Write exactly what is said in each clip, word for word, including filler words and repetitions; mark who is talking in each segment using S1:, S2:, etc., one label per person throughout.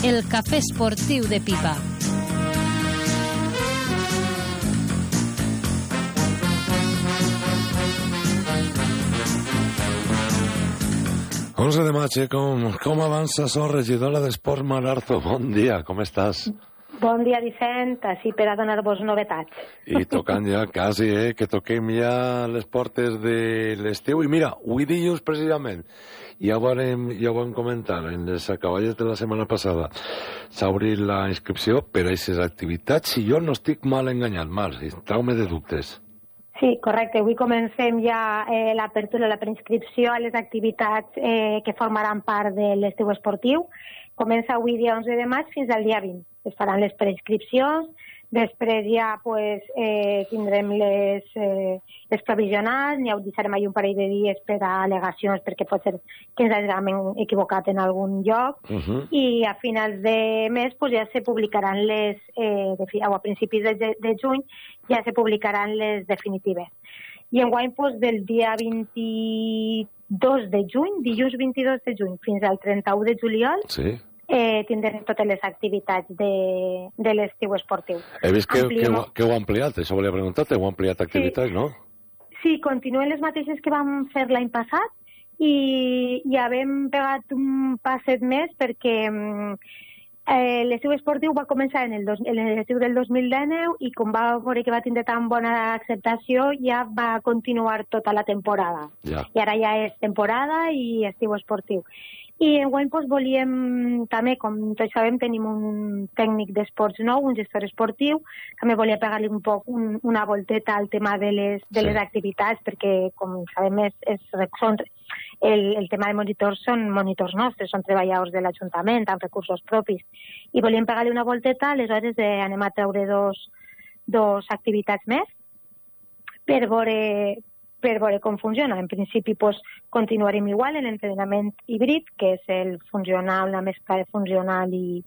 S1: el cafè esportiu de Pipa.
S2: onze de maig, eh? Com, com avança, sou regidora d'Esports Mar Arzo. Bon dia, com estàs?
S3: Bon dia, Vicent, així per a donar-vos novetats.
S2: I tocant ja, quasi, eh? Que toquem ja les portes de l'estiu. I mira, avui dilluns, precisament, ja ho vam, ja ho vam comentar en les acaballes de la setmana passada, s'ha obrit la inscripció per a aquestes activitats. Si jo no estic mal enganyat, Marc, trau-me de dubtes.
S3: Sí, correcte. Avui comencem ja eh, l'apertura, la preinscripció a les activitats eh, que formaran part de l'estiu esportiu. Comença avui dia onze de maig fins al dia vint. Es faran les preinscripcions, després ja pues, eh, tindrem les, eh, les provisionals, n'hi deixarem ahir un parell de dies per a al·legacions perquè pot ser que ens hàgim equivocat en algun lloc, uh-huh. I a finals de mes pues, ja se publicaran les, eh, de, o a principis de, de juny, ja se publicaran les definitives. I enguany pues, del dia vint-i-dos de juny, dilluns vint-i-dos de juny, fins al trenta-u de juliol, sí. Eh, tindrem totes les activitats de, de l'estiu esportiu.
S2: He vist que, que, ho, que ho ha ampliat, això volia preguntar-te, heu ampliat activitats, sí. No?
S3: Sí, continuen les mateixes que vam fer l'any passat i ja hem pegat un passet més perquè eh, l'estiu esportiu va començar en el dos, en l'estiu del dos mil dinou i com va veure que va tindre tan bona acceptació ja va continuar tota la temporada. Ja. I ara ja és temporada i estiu esportiu. I enguany doncs, volíem, també, com tots sabem, tenim un tècnic d'esports nou, un gestor esportiu, també volia pegar-li un poc un, una volteta al tema de les, de sí. les activitats, perquè, com sabem, és, és, són, el, el tema de monitors són monitors nostres, són treballadors de l'Ajuntament, amb recursos propis, i volíem pegar-li una volteta, aleshores eh, anem a treure dos, dos activitats més per veure... per veure com funciona. En principi, pues, continuarem igual en l'entrenament híbrid, que és el funcional, una mescla de funcional i,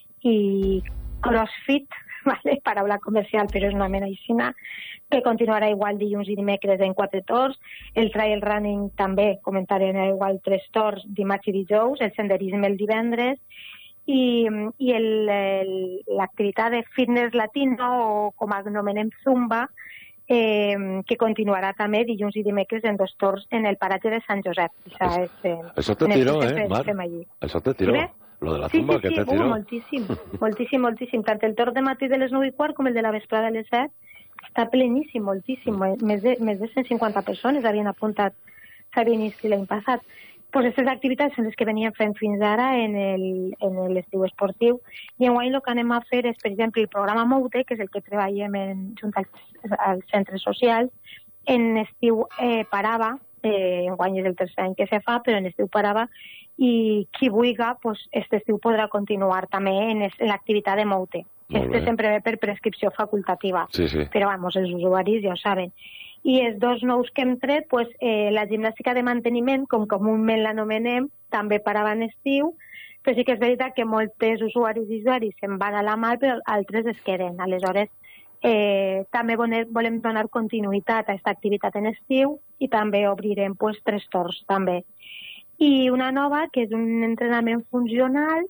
S3: i crossfit, ¿vale? Paraula comercial, però és una mena aixina, que continuarà igual dilluns i dimecres en quatre torns. El trail running també comentarem igual tres torns, dimarts i dijous, el senderisme el divendres, i, i l'activitat de fitness latino, o com anomenem Zumba, Eh, que continuarà també dilluns i dimecres en dos torns en el paratge de Sant Josep. Això, és, eh,
S2: això te tiró, eh, Marc? Això te tiró. Lo de la Zumba, sí, sí, sí, que te tiró.
S3: Uh, moltíssim, moltíssim, moltíssim. Tant el torn de matí de les nou i quart com el de la vesprada a les set està pleníssim, moltíssim. Més de, més de cent cinquanta persones havien apuntat, s'havien inscrit l'any passat. Pues aquestes activitats són les que venien fent fins ara en l'estiu esportiu. I enguany el que anem a fer és, per exemple, el programa Moute, que és el que treballem en, junt als, als centres socials. En estiu eh, parava, eh, enguany és el tercer any que se fa, però en estiu parava, i qui vulgui, pues, este estiu podrà continuar també en, en l'activitat de Moute. Este sempre ve per prescripció facultativa, sí, sí. Però vamos, els usuaris ja ho saben. I els dos nous que hem tret, pues, eh, la gimnàstica de manteniment, com comúment l'anomenem, també parava en estiu, però sí que és veritat que moltes usuaris i usuaris se'n van a la mà, però altres es queden. Aleshores, eh, també volem donar continuïtat a aquesta activitat en estiu i també obrirem pues, tres torns també. I una nova, que és un entrenament funcional,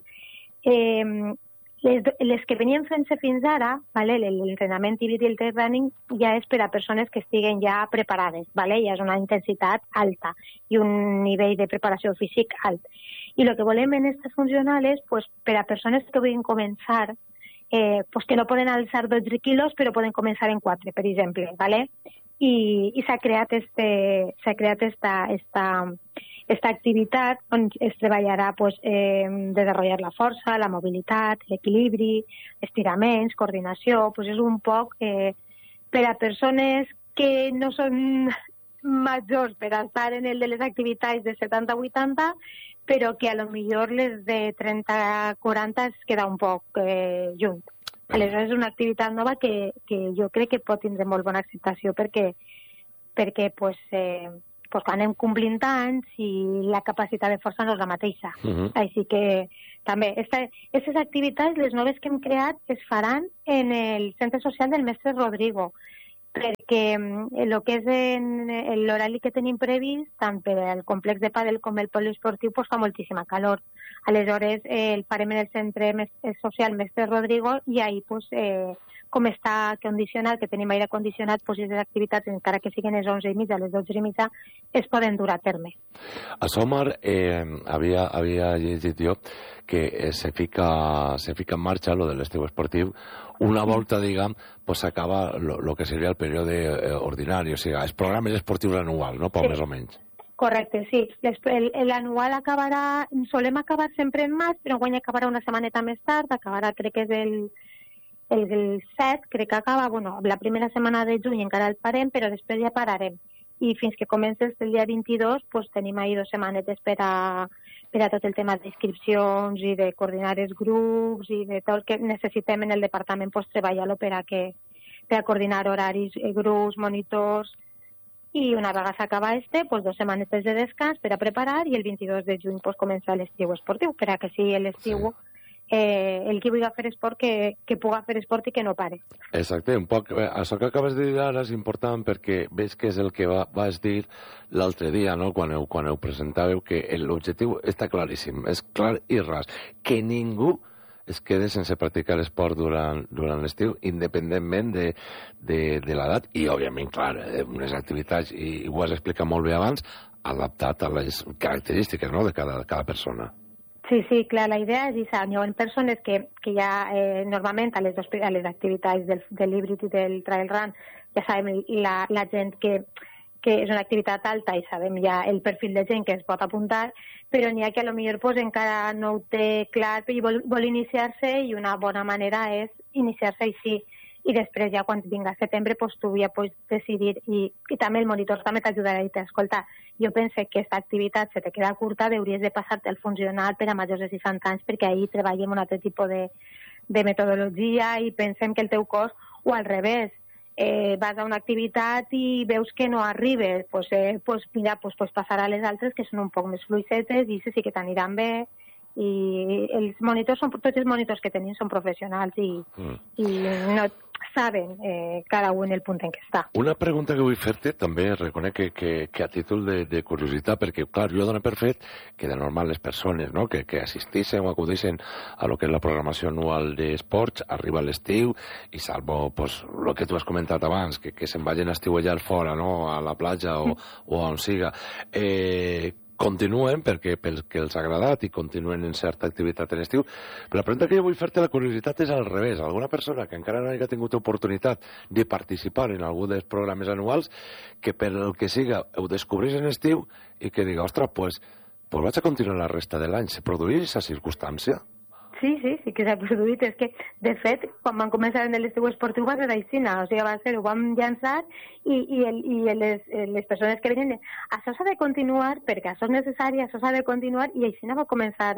S3: eh, Les, les que venien fent-se fins ara, vale, l'entrenament híbrid i el trail running ja és per a persones que estiguen ja preparades, vale? Ja és una intensitat alta i un nivell de preparació físic alt. I el que volem en aquestes funcionals, pues, per a persones que vulguin començar, eh, pues, que no poden alçar dotze quilos, però poden començar en quatre, per exemple, vale? I, i s'ha creat, este, s'ha creat esta, esta, esta activitat on es treballarà pues, eh, desenvolupar la força, la mobilitat, l'equilibri, estiraments, coordinació, pues és un poc eh, per a persones que no són majors per estar en el de les activitats de setanta a vuitanta, però que a lo millor les de trenta a quaranta es queda un poc eh, junt. Aleshores és una activitat nova que, que jo crec que pot tindre molt bona acceptació perquè, perquè pues, eh, pues, anem complint anys i la capacitat de força no és la mateixa. Uh-huh. Així que també, aquestes activitats, les noves que hem creat, es faran en el centre social del mestre Rodrigo, perquè el que és en l'horari que tenim previst, tant per al complex de pàdel com el poliesportiu, pues, fa moltíssima calor. Aleshores, eh, el farem en el centre social Mestre Rodrigo i ahir, pues, eh, com està condicionat, que tenim aire condicionat, pues, les activitats, encara que siguin les onze i mitja, les dotze i mitja, es poden dur a terme.
S2: A Somar eh, havia, havia llegit jo que eh, se, fica, se fica en marxa lo de l'estiu esportiu una volta, diguem, pues s'acaba lo, lo que seria el període eh, ordinari, o sigui, els programes esportius anuals, no? Poc
S3: sí.
S2: més o menys.
S3: Correcte, sí. L'anual acabarà, solem acabar sempre en maig, però guany acabarà una setmaneta més tard, acabarà, crec que és el, el, el set, crec que acaba, bueno, la primera setmana de juny encara el farem, però després ja pararem. I fins que comences el dia vint-i-dos, pues, tenim ahir dues setmanetes per a, per a tot el tema d'inscripcions i de coordinar els grups i de tot el que necessitem en el departament, pues, treballar-lo per a, que, per a coordinar horaris, grups, monitors. I una vegada s'acaba este, pues, dos setmanetes de descans per a preparar i el vint-i-dos de juny pues, comença l'estiu esportiu, per a que sigui l'estiu sí. eh, el que vulgui fer esport que, que pugui fer esport i que no pare.
S2: Exacte, un poc, eh, això que acabes de dir ara és important perquè veig que és el que va, vas dir l'altre dia, no? quan, heu, quan heu presentàveu, que l'objectiu està claríssim, és clar i ras, que ningú es quede sense practicar l'esport durant, durant l'estiu, independentment de, de, de l'edat i, òbviament, clar, unes activitats, i, i ho has explicat molt bé abans, adaptat a les característiques, no?, de cada, cada persona.
S3: Sí, sí, clar, la idea és això. Hi ha persones que, que ja eh, normalment a les, a les activitats del, del híbrid i del trail run ja sabem la, la gent que, que és una activitat alta i sabem ja el perfil de gent que es pot apuntar, però n'hi ha que potser pues, encara no ho té clar i vol, vol iniciar-se i una bona manera és iniciar-se així. I després ja quan vinga setembre pues, tu ja pots decidir i, i també el monitor també t'ajudarà a dir, escolta, jo penso que aquesta activitat se te queda curta, hauries de passar-te al funcional per a majors de seixanta anys perquè ahir treballem un altre tipus de, de metodologia i pensem que el teu cos, o al revés, eh, vas a una activitat i veus que no arribes, pues, eh, pues, mira, pues, pues passar a les altres que són un poc més fluixetes i sí que t'aniran bé. I els monitors, són, tots els monitors que tenim són professionals i, mm. i no saben eh, cada un el punt en què està.
S2: Una pregunta que vull fer-te també, reconec que, que, que a títol de, de curiositat, perquè, clar, jo dono per fet que de normal les persones no, que, que assisteixen o acudeixen a lo que és la programació anual d'esports, arriba l'estiu i salvo pues, lo que tu has comentat abans, que, que se'n vagin a estiuellar fora, no, a la platja o, o on siga, eh, continuen perquè pels que els ha agradat i continuen en certa activitat en estiu. Però la pregunta que jo vull fer-te, la curiositat, és al revés. Alguna persona que encara no hagi tingut oportunitat de participar en algun dels programes anuals, que per el que siga ho descobrís en estiu i que diga, ostres, pues, pues vaig a continuar la resta de l'any. Se produeix aquesta circumstància?
S3: Sí, sí, sí que s'ha produït. És que, de fet, quan vam començar en l'estiu esportiu va ser així, o sigui, va ser, ho vam llançar i, i, el, i les, les persones que venien, això s'ha de continuar perquè això és necessari, això s'ha de continuar, i així va començar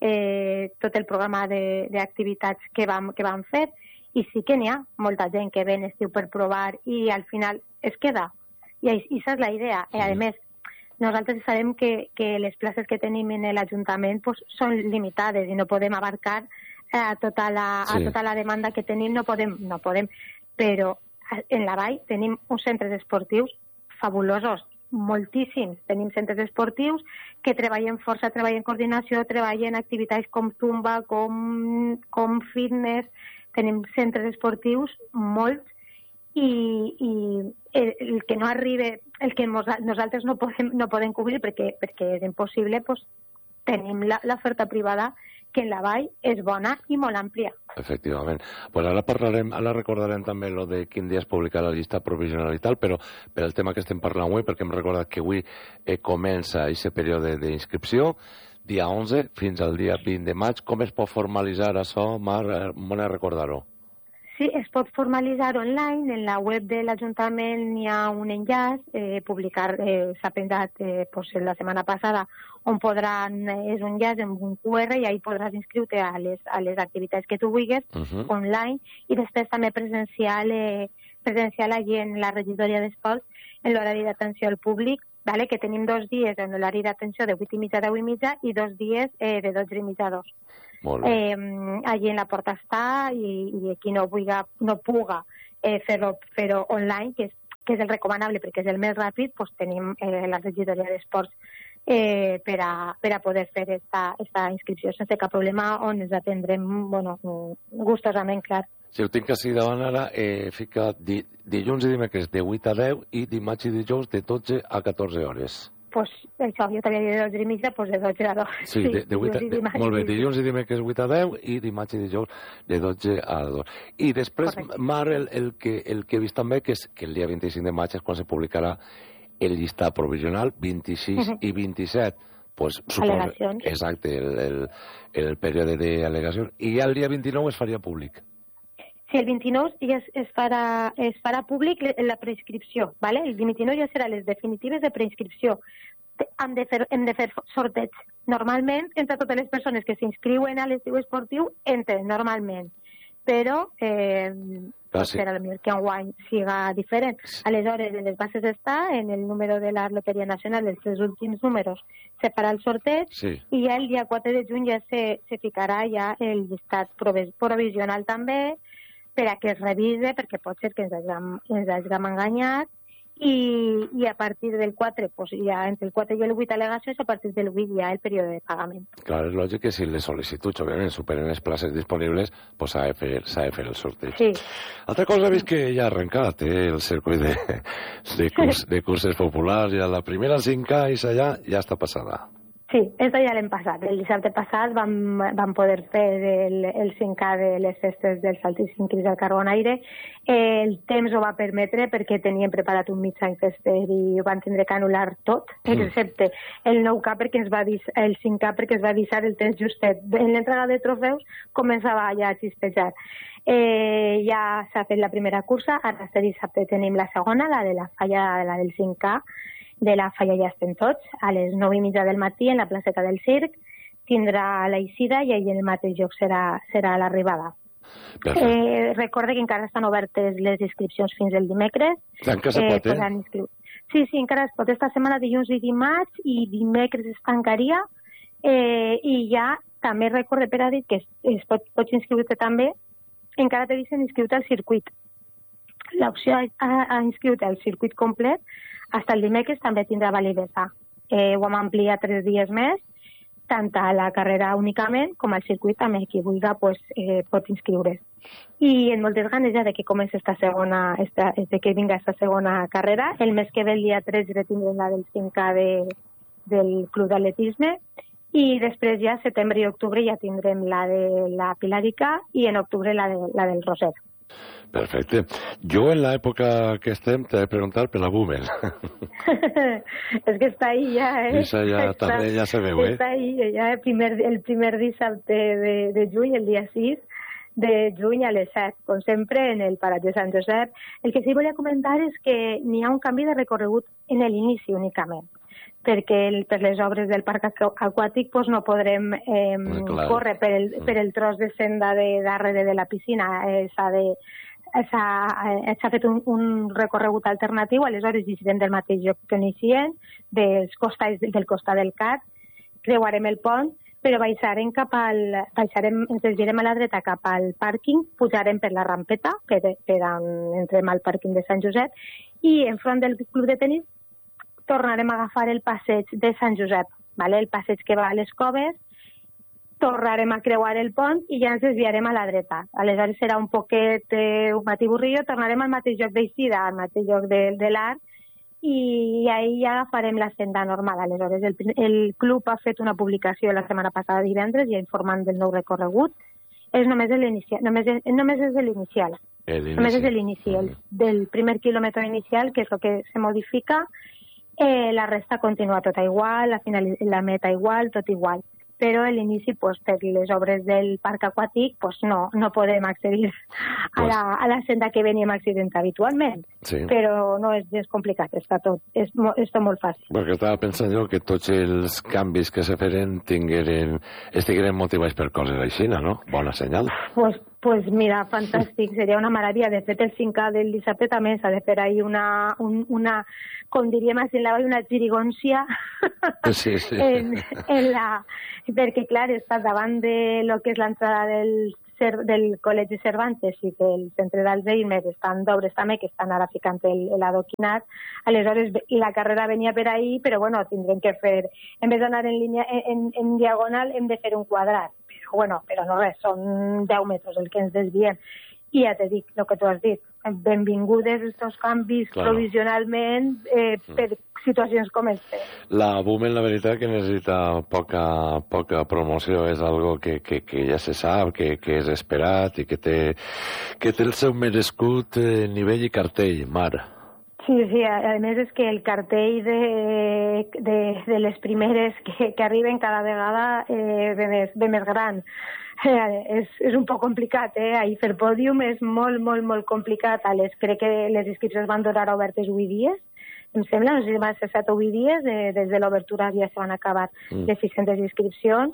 S3: eh, tot el programa d'activitats que vam, que vam fer, i sí que n'hi ha molta gent que ve en estiu per provar i al final es queda. I això és la idea. I, a més, nosaltres sabem que, que les places que tenim en l'Ajuntament pues, són limitades i no podem abarcar eh, tota la, sí. a tota la demanda que tenim, no podem, no podem. Però en la Vall tenim uns centres esportius fabulosos, moltíssims. Tenim centres esportius que treballen força, treballen coordinació, treballen activitats com tumba, com, com fitness. Tenim centres esportius molts i, i el, el que no arriba, el que mos, nosaltres no podem, no podem cobrir perquè, perquè és impossible, pues, tenim l'oferta privada que en la Vall és bona i molt àmplia.
S2: Efectivament. Pues ara parlarem, ara recordarem també lo de quin dia es publica la llista provisional i tal, però per el tema que estem parlant avui, perquè hem recordat que avui eh, comença aquest període d'inscripció, dia onze fins al dia vint de maig. Com es pot formalitzar això, Mar? M'ho recordar-ho.
S3: Sí, es pot formalitzar online. En la web de l'Ajuntament hi ha un enllaç, eh, publicar, eh, s'ha penjat eh, pues, la setmana passada, on podran, eh, és un enllaç amb un cu erre i ahí podràs inscriure a les, a les activitats que tu vulguis uh -huh. online i després també presencial, eh, presencial allí en la regidoria d'esports en l'horari d'atenció al públic, vale? Que tenim dos dies en l'horari d'atenció de vuit i mitja a deu i mitja i dos dies eh, de dotze i mitja a dos. Eh, allí en la porta està i, i qui no, vulga, no puga eh, fer-ho fer online, que és, que és el recomanable perquè és el més ràpid, pues tenim eh, la regidoria d'esports eh, per, a, per a poder fer esta, esta inscripció sense cap problema, on ens atendrem bueno, gustosament, clar.
S2: Si ho tinc així davant ara, eh, fica di, dilluns i dimecres de vuit a deu i dimarts i dijous de dotze a catorze hores.
S3: Pues això, jo t'havia dit de dotze i mitja, pues de dotze a dos.
S2: Sí, de, de vuit a, de, molt bé, dilluns i dimecres vuit a deu i dimarts i dijous de dotze a dos. I després, correcte. Mar, el, el, que, el que he vist també, que és que el dia vint-i-cinc de maig és quan se publicarà el llistat provisional, vint-i-sis uh -huh. i vint-i-set, pues, suposo,
S3: al·legacions.
S2: Exacte, el, el, el període d'al·legacions. I ja el dia vint-i-nou es faria públic.
S3: Sí, el vint-i-nou ja es, es, farà, es farà públic la preinscripció, ¿vale? El vint-i-nou ja serà les definitives de preinscripció. Hem de fer, hem de fer sorteig. Normalment, entre totes les persones que s'inscriuen a l'estiu esportiu, entren normalment. Però, eh,
S2: ah, sí.
S3: per a millor que enguany siga diferent. Sí. Aleshores, en les bases està, en el número de la Loteria Nacional, els tres últims números, se farà el sorteig, sí. I ja el dia quatre de juny ja se, se ficarà ja el llistat provisional també, per a que es revise, perquè pot ser que ens hàgim, ens hàgim enganyat, i, i a partir del quatre, pues ja entre el quatre i el vuit al·legacions, a partir del vuit ja el període de pagament.
S2: Clar, és lògic que si les sol·licituds, òbviament, superen les places disponibles, pues s'ha de fer, s'ha de fer el sorteig.
S3: Sí.
S2: Altra cosa, he vist que ja ha arrencat eh, el circuit de, de, curs, de curses populars, ja la primera cinc A i allà ja està passada.
S3: Sí, això ja l'hem passat. El dissabte passat vam, vam poder fer el, el cinc A de les festes dels Altíssim Crist del Carbonaire. Eh, el temps ho va permetre perquè teníem preparat un mig any fester i ho van tindre que anul·lar tot, mm. excepte el nou K perquè ens va dir, el cinc A perquè es va avisar el temps justet. En l'entrega de trofeus començava ja a xispejar. Eh, ja s'ha fet la primera cursa, ara este dissabte tenim la segona, la de la falla, la del cinc A, de la falla ja estem tots, a les nou i mitja del matí en la placeta del Circ, tindrà l'eixida i allà el mateix lloc serà, serà l'arribada. Eh, recorde que encara estan obertes les inscripcions fins el dimecres.
S2: Encara se pot, eh?
S3: Inscriu... Sí, sí, encara es pot. Esta setmana, dilluns i dimarts, i dimecres es tancaria, eh, i ja també recorde, per a dir, que es, es pot, pots inscriure-te també, encara te dicen inscriure al circuit. L'opció a, a inscriure al circuit complet fins el dimecres també tindrà validesa. Eh, ho hem ampliat tres dies més, tant a la carrera únicament com al circuit també, qui vulgui pues, eh, pot inscriure. I en moltes ganes ja de que comenci esta segona, esta, de que vinga esta segona carrera. El mes que ve, el dia tres, ja tindrem la del cinc A de, del Club d'Atletisme, i després ja, setembre i octubre, ja tindrem la de la Pilàrica i en octubre la, de, la del Roser.
S2: Perfecte. Jo en l'època que estem t'he de preguntar per la Boomer.
S3: És que està ahí ja, eh?
S2: Esa ja, està, també ja se veu, eh?
S3: Està ahí, ja el primer, el primer dissabte de, de juny, el dia sis de juny a les set, com sempre, en el Paratge de Sant Josep. El que sí volia comentar és que n'hi ha un canvi de recorregut en l'inici únicament, perquè el, per les obres del parc aquàtic pues, no podrem eh, córrer per el, per el tros de senda de darrere de la piscina. Eh, s'ha de s'ha fet un, un recorregut alternatiu, aleshores iniciarem del mateix lloc que iniciem, dels costats, del costat del C A R, creuarem el pont, però baixarem cap al, baixarem, ens desviarem a la dreta cap al pàrquing, pujarem per la rampeta, per, per on entrem al pàrquing de Sant Josep, i enfront del club de tenis tornarem a agafar el passeig de Sant Josep, ¿vale? El passeig que va a les Coves, tornarem a creuar el pont i ja ens desviarem a la dreta. Aleshores serà un poquet eh, un batiburrillo, tornarem al mateix lloc d'eixida, al mateix lloc de, de l'Arc, i ahí ja agafarem la senda normal. Aleshores el, el club ha fet una publicació la setmana passada divendres ja informant del nou recorregut. És només l'inicial, només, només és de l'inicial. Només és de l'inicial, del primer quilòmetre inicial, que és el que se modifica. Eh, la resta continua tota igual, la, final, la meta igual, tot igual. Però a l'inici, pues, per les obres del parc aquàtic, pues, no, no podem accedir a la, a la senda que veníem accident habitualment. Sí. Però no és gens complicat, està tot, és, és tot molt fàcil.
S2: Perquè estava pensant jo que tots els canvis que se feren tingueren, estigueren motivats per coses així, no? Bona senyal.
S3: Pues, pues mira, fantàstic, seria una meravella. De fet, el cinc A del dissabte també s'ha de fer ahí una, un, una com diríem a la vall, una xirigòncia
S2: sí, sí.
S3: en, en la... perquè, clar, està davant de lo que és l'entrada del del Col·legi Cervantes i del Centre d'Alzheimer estan d'obres també, que estan ara ficant l'adoquinat. Aleshores, la carrera venia per ahir, però bueno, tindrem que fer, en vez d'anar en línia, en, en diagonal, hem de fer un quadrat. Però bueno, però no res, són deu metres el que ens desviem. I ja te dic, el que tu has dit, benvingudes estos canvis claro. provisionalment eh, per situacions com este.
S2: La Boomen, la veritat, que necessita poca, poca promoció, és algo que, que, que ja se sap, que, que és esperat i que té, que té el seu merescut eh, nivell i cartell, Mar.
S3: Sí, sí, a més és que el cartell de, de, de les primeres que, que arriben cada vegada eh, ve, més, ve més gran. Eh, és, és un poc complicat, eh? Ahir fer pòdium és molt, molt, molt complicat. Les, crec que les inscripcions van donar obertes huit dies, em sembla, no sé si van ser set o huit dies, eh, des de l'obertura ja se van acabar mm. les sis-centes inscripcions,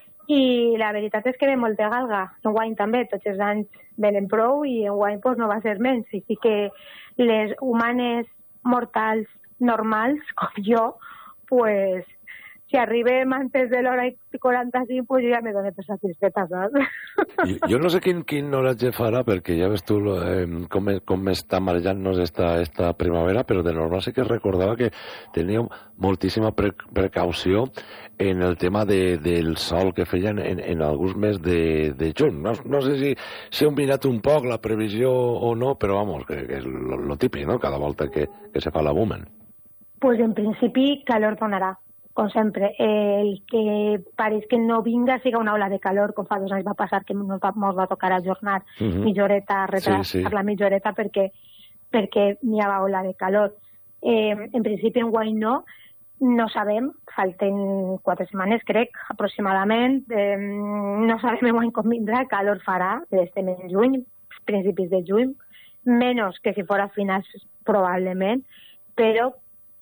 S3: i la veritat és que ve molta galga. Enguany també, tots els anys venen prou, i enguany pues, no va ser menys. I sí que les humanes mortals normals, com jo, pues, si arribem antes de l'hora i quaranta-cinc, pues jo ja me dono per satisfeta, saps?
S2: Jo, jo no sé quin, quin horatge farà, perquè ja ves tu eh, com, com està marejant-nos esta, esta primavera, però de normal sí que recordava que teníem moltíssima pre precaució en el tema de, del sol que feien en, en alguns mesos de, de juny. No, no sé si s'ha mirat un poc la previsió o no, però vamos, que, que és lo, lo típic, no?, cada volta que, que se fa la Boomen.
S3: Pues en principi calor donarà. Com sempre, eh, el que pareix que no vinga siga una ola de calor, com fa dos anys va passar que ens va, ens va tocar ajornar uh -huh. mitjoreta, retrasar sí, sí. la mitjoreta perquè, perquè n'hi havia ola de calor. Eh, en principi, enguany no, no sabem, falten quatre setmanes, crec, aproximadament, eh, no sabem enguany com vindrà, calor farà, estem en juny, principis de juny, menys que si fos a finals probablement, però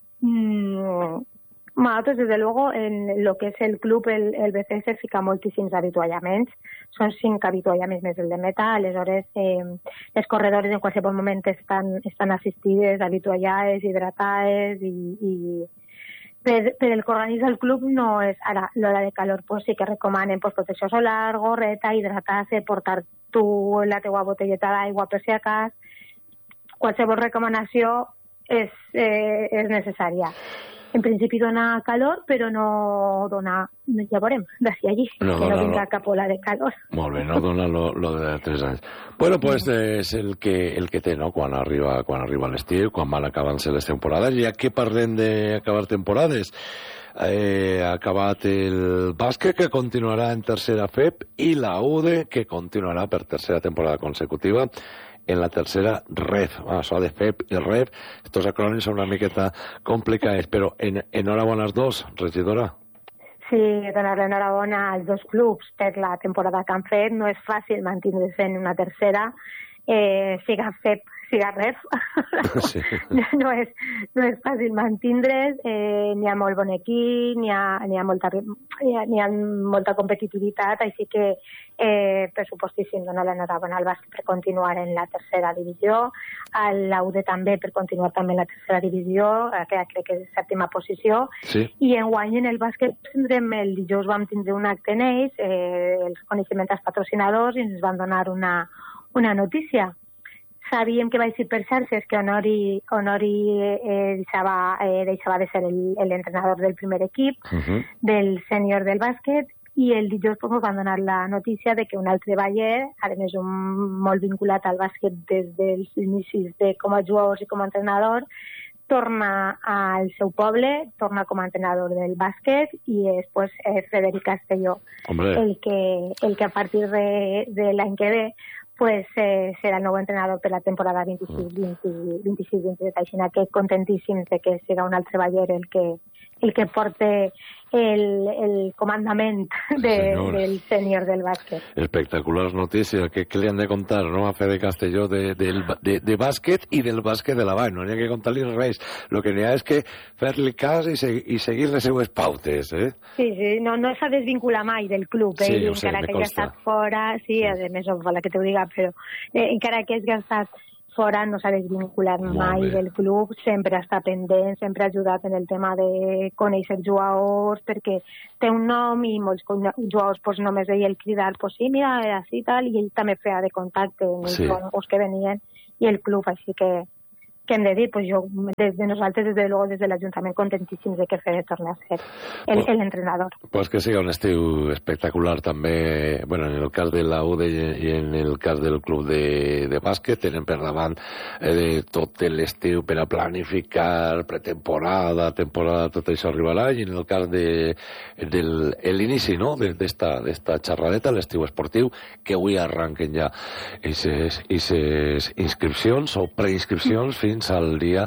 S3: mmm, nosaltres, des de luego, en lo que és el club, el, el B C S, fica moltíssims avituallaments. Són cinc avituallaments més el de meta. Aleshores, eh, les corredores en qualsevol moment estan, estan assistides, avituallades, hidratades, i, i per, per el que organitza el club no és... Ara, l'hora de calor, pues, sí que recomanen pues, protecció solar, gorreta, hidratar-se, portar tu la teua botelleta d'aigua per si a cas. Qualsevol recomanació és, eh, és necessària. En principi dona calor, però no dona, ja veurem, d'ací allí, no que no vindrà cap ola de calor.
S2: Molt bé, no dona lo, lo de tres anys. Bueno, pues és el que, el que té, no?, quan arriba, quan arriba l'estiu, quan van acabant-se les temporades. Ja que parlem d'acabar temporades, eh, ha acabat el bàsquet, que continuarà en tercera F E P, i la U D E, que continuarà per tercera temporada consecutiva en la tercera R E F. Ah, això de F E P i R E F, estos acrònims són una miqueta complicats, però en, enhorabona als dos, regidora.
S3: Sí, donar l'enhorabona als dos clubs per la temporada que han fet. No és fàcil mantindre's en una tercera, eh, siga F E P, siga R E F. Sí. no, és, no és fàcil mantindre's, eh, n'hi ha molt bon equip, n'hi ha, n'hi ha, molta, n'hi ha molta competitivitat, així que eh, per supostíssim donar l'enhorabona al bàsquet per continuar en la tercera divisió, a l'A U D E també per continuar també en la tercera divisió, que crec que és sèptima posició, sí. I enguany en el bàsquet tindrem, el dijous vam tindre un acte en ells, eh, els coneixements als patrocinadors, i ens van donar una, una notícia. Sabíem que va ser per xarxes que Honori, Honori eh, deixava, eh, deixava de ser l'entrenador del primer equip, uh -huh. del sènior del bàsquet, i el dijous pues, ens van donar la notícia de que un altre baller, a més un, molt vinculat al bàsquet des dels inicis de, com a jugador i com a entrenador, torna al seu poble, torna com a entrenador del bàsquet, i és pues, eh, Frederic Castelló, el que, el que a partir de, de l'any que ve pues eh, serà el nou entrenador per la temporada vint-i-sis vint-i-set, així que contentíssims de que serà un altre baller el que, el que porte el, el comandament de, del sènior del bàsquet.
S2: Espectaculars notícies. Què, què li han de contar, no?, a Fede Castelló de, de, de, de bàsquet i del bàsquet de la Vall. No n'hi ha que contar-li res. El que n'hi ha és que fer-li cas i, seg i seguir les seues pautes, eh?
S3: Sí, sí, no, no s'ha desvinculat mai del club, eh?
S2: Sí, ho sé,
S3: encara
S2: me
S3: que
S2: consta.
S3: hagi estat fora, sí, a més, no val que t'ho diga, però eh, encara que hagi estat fora no s'ha desvinculat mai del club, sempre està pendent, sempre ha ajudat en el tema de conèixer jugadors, perquè té un nom i molts jugadors pues, només veia el cridar, pues sí, mira, així i tal, i ell també feia de contacte amb els sí. jugadors que venien i el club, així que que hem de dir, pues jo, des de nosaltres, des de luego, des de l'Ajuntament, contentíssims de que Fede torni a ser el, pues, l'entrenador.
S2: Pues que siga un estiu espectacular també, bueno, en el cas de la U D i en el cas del club de, de bàsquet, tenen per davant eh, de tot l'estiu per a planificar pretemporada, temporada, tot això arribarà, i en el cas de, del l'inici, no?, d'esta xerradeta, l'estiu esportiu, que avui arranquen ja aquestes inscripcions o preinscripcions fins al dia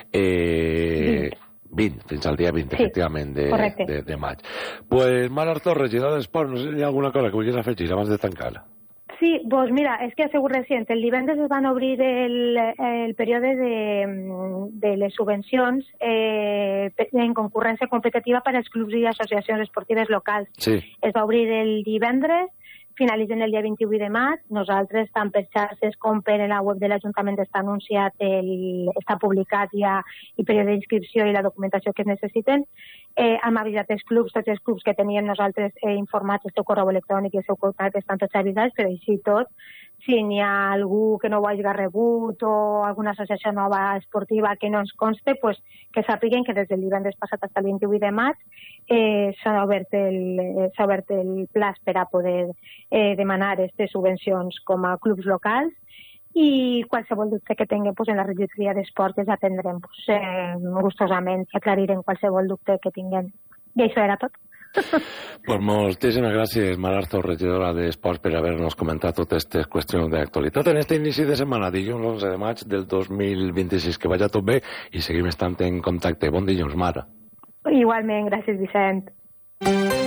S2: eh, vint, fins al dia vint, sí, efectivament, de, de, de maig. Pues Mar Artor, regidor d'Esport, no sé si hi ha alguna cosa que vulguis afegir abans de tancar.
S3: Sí, doncs mira, és que ha sigut recent. El divendres es van obrir el, el període de, de les subvencions eh, en concurrència competitiva per als clubs i associacions esportives locals.
S2: Sí.
S3: Es va obrir el divendres, finalitzen el dia vint-i-vuit de maig. Nosaltres, tant per xarxes com per la web de l'Ajuntament, està anunciat, el, està publicat ja el període d'inscripció i la documentació que es necessiten. Eh, hem avisat els clubs, tots els clubs que teníem nosaltres eh, informats, el seu correu electrònic i el seu contacte estan tots avisats, però així tot, si n'hi ha algú que no ho hagi rebut o alguna associació nova esportiva que no ens conste, pues, que sàpiguen que des del divendres passat fins el vint-i-vuit de maig eh, s'ha obert el, s'ha obert el plaç per a poder eh, demanar aquestes subvencions com a clubs locals, i qualsevol dubte que tinguem pues, en la regidoria d'esport els atendrem pues, eh, gustosament i aclarirem qualsevol dubte que tinguem. I això era tot.
S2: Pues moltíssimes gràcies, Mar Artor, regidora d'Esports, per haver-nos comentat totes aquestes qüestions d'actualitat en este inici de setmana, dilluns onze de maig del dos mil vint-i-sis. Que vagi tot bé i seguim estant en contacte. Bon dilluns, Mar.
S3: Igualment, gràcies, Vicent.